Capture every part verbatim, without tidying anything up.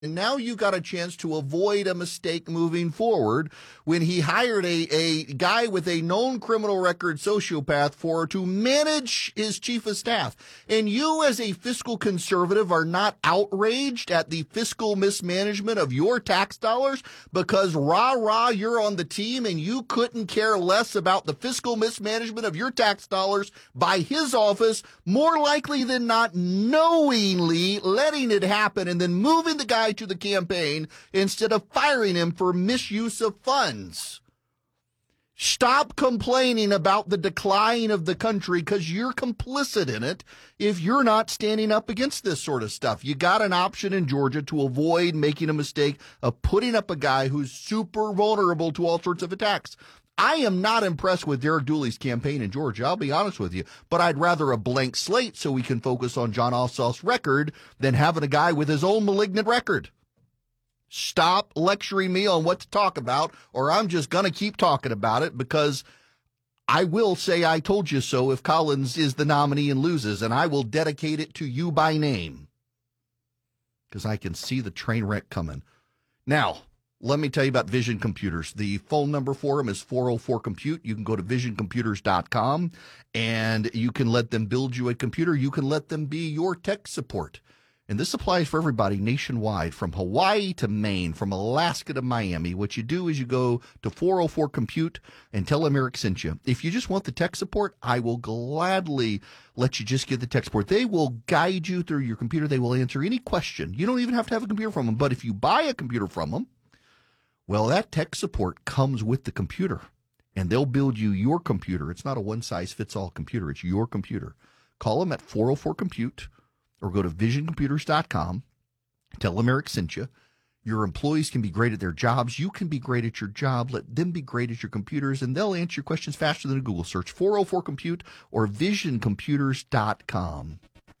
And now you got a chance to avoid a mistake moving forward when he hired a, a guy with a known criminal record, sociopath, for to manage his chief of staff. And you as a fiscal conservative are not outraged at the fiscal mismanagement of your tax dollars because rah, rah, you're on the team and you couldn't care less about the fiscal mismanagement of your tax dollars by his office, more likely than not knowingly letting it happen and then moving the guy to the campaign instead of firing him for misuse of funds. Stop complaining about the decline of the country because you're complicit in it if you're not standing up against this sort of stuff. You got an option in Georgia to avoid making a mistake of putting up a guy who's super vulnerable to all sorts of attacks. I am not impressed with Derek Dooley's campaign in Georgia, I'll be honest with you, but I'd rather a blank slate so we can focus on Jon Ossoff's record than having a guy with his own malignant record. Stop lecturing me on what to talk about, or I'm just going to keep talking about it because I will say I told you so if Collins is the nominee and loses, and I will dedicate it to you by name because I can see the train wreck coming. Now, let me tell you about Vision Computers. The phone number for them is four oh four compute. You can go to vision computers dot com and you can let them build you a computer. You can let them be your tech support. And this applies for everybody nationwide, from Hawaii to Maine, from Alaska to Miami. What you do is you go to four oh four compute and tell them Eric sent you. If you just want the tech support, I will gladly let you just get the tech support. They will guide you through your computer. They will answer any question. You don't even have to have a computer from them. But if you buy a computer from them, well, that tech support comes with the computer, and they'll build you your computer. It's not a one-size-fits-all computer. It's your computer. Call them at four oh four compute or go to vision computers dot com. Tell them Eric sent you. Your employees can be great at their jobs. You can be great at your job. Let them be great at your computers, and they'll answer your questions faster than a Google search. four oh four compute or vision computers dot com.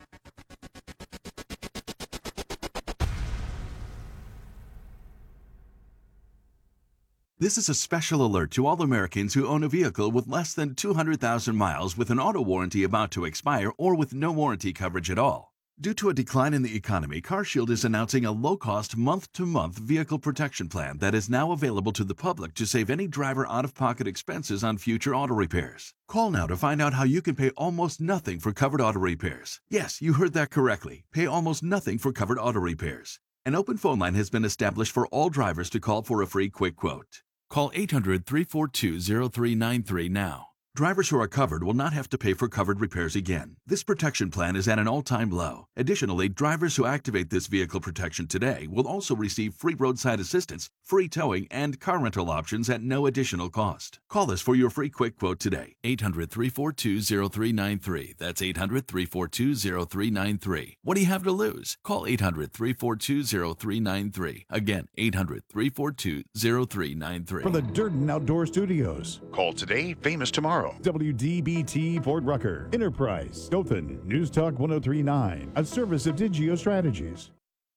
This is a special alert to all Americans who own a vehicle with less than two hundred thousand miles with an auto warranty about to expire or with no warranty coverage at all. Due to a decline in the economy, CarShield is announcing a low-cost month-to-month vehicle protection plan that is now available to the public to save any driver out-of-pocket expenses on future auto repairs. Call now to find out how you can pay almost nothing for covered auto repairs. Yes, you heard that correctly. Pay almost nothing for covered auto repairs. An open phone line has been established for all drivers to call for a free quick quote. Call eight hundred, three four two, zero three nine three now. Drivers who are covered will not have to pay for covered repairs again. This protection plan is at an all-time low. Additionally, drivers who activate this vehicle protection today will also receive free roadside assistance, free towing, and car rental options at no additional cost. Call us for your free quick quote today. eight hundred, three four two, zero three nine three. That's eight hundred, three four two, zero three nine three. What do you have to lose? Call eight hundred, three four two, zero three nine three. Again, eight hundred, three four two, zero three nine three. From the Durden Outdoor Studios. Call today, famous tomorrow. W D B T Fort Rucker, Enterprise, Dothan, News Talk one oh three point nine, a service of Digio Strategies.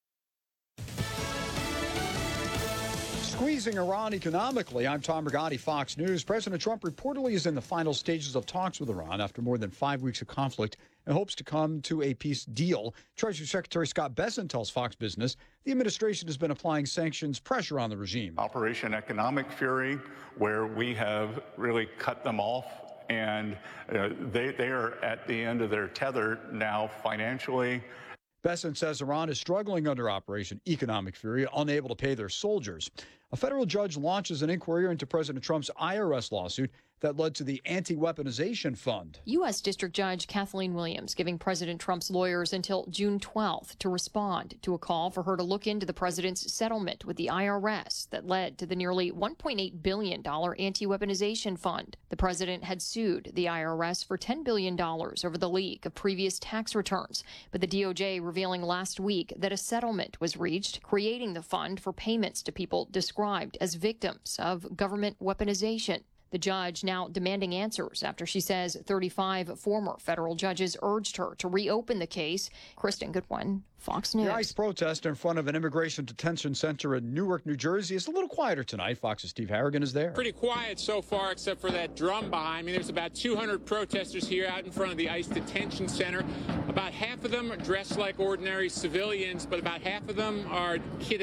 Squeezing Iran economically. I'm Tom Rigotti, Fox News. President Trump reportedly is in the final stages of talks with Iran after more than five weeks of conflict and hopes to come to a peace deal. Treasury Secretary Scott Bessent tells Fox Business the administration has been applying sanctions pressure on the regime. Operation Economic Fury, where we have really cut them off, and uh, they, they are at the end of their tether now financially. Bessent says Iran is struggling under Operation Economic Fury, unable to pay their soldiers. A federal judge launches an inquiry into President Trump's I R S lawsuit that led to the anti-weaponization fund. U S. District Judge Kathleen Williams giving President Trump's lawyers until June twelfth to respond to a call for her to look into the president's settlement with the I R S that led to the nearly one point eight billion dollars anti-weaponization fund. The president had sued the I R S for ten billion dollars over the leak of previous tax returns, but the D O J revealing last week that a settlement was reached, creating the fund for payments to people described as victims of government weaponization. The judge now demanding answers after she says thirty-five former federal judges urged her to reopen the case. Kristen Goodwin, Fox News. The ICE protest in front of an immigration detention center in Newark, New Jersey is a little quieter tonight. Fox's Steve Harrigan is there. Pretty quiet so far, except for that drum behind me. There's about two hundred protesters here out in front of the ICE detention center. About half of them are dressed like ordinary civilians, but about half of them are kids.